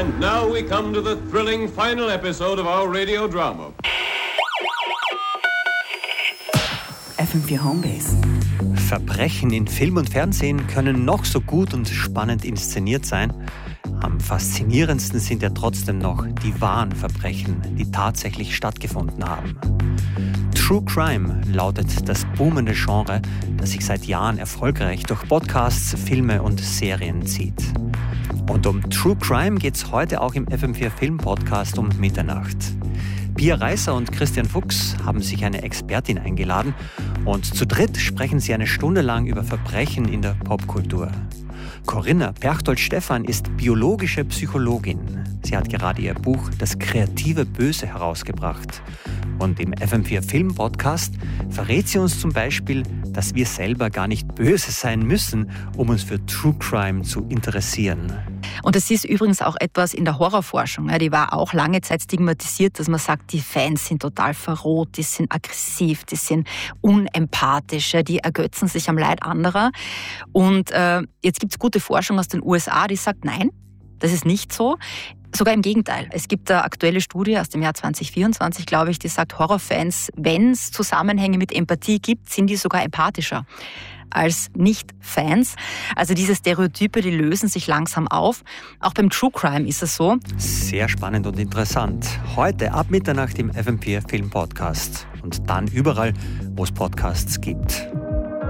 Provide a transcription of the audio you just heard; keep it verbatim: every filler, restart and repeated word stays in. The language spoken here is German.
And now we come to the thrilling final episode of our radio drama. F M vier Homebase. Verbrechen in Film und Fernsehen können noch so gut und spannend inszeniert sein. Am faszinierendsten sind ja trotzdem noch die wahren Verbrechen, die tatsächlich stattgefunden haben. True Crime lautet das boomende Genre, das sich seit Jahren erfolgreich durch Podcasts, Filme und Serien zieht. Und um True Crime geht's heute auch im F M vier Film Podcast um Mitternacht. Pia Reißer und Christian Fuchs haben sich eine Expertin eingeladen und zu dritt sprechen sie eine Stunde lang über Verbrechen in der Popkultur. Corinna Perchtold-Stephan ist biologische Psychologin. Sie hat gerade ihr Buch Das kreative Böse herausgebracht. Und im F M vier Film Podcast verrät sie uns zum Beispiel, dass wir selber gar nicht böse sein müssen, um uns für True Crime zu interessieren. Und es ist übrigens auch etwas in der Horrorforschung. Die war auch lange Zeit stigmatisiert, dass man sagt, die Fans sind total verroht, die sind aggressiv, die sind unempathisch, die ergötzen sich am Leid anderer. Und äh, jetzt gibt es gute Forschung aus den U S A, die sagt, nein, das ist nicht so. Sogar im Gegenteil. Es gibt eine aktuelle Studie aus dem Jahr zwanzig vierundzwanzig, glaube ich, die sagt, Horrorfans, wenn es Zusammenhänge mit Empathie gibt, sind die sogar empathischer als Nicht-Fans. Also diese Stereotype, die lösen sich langsam auf. Auch beim True Crime ist es so. Sehr spannend und interessant. Heute ab Mitternacht im F M vier Film Podcast. Und dann überall, wo es Podcasts gibt.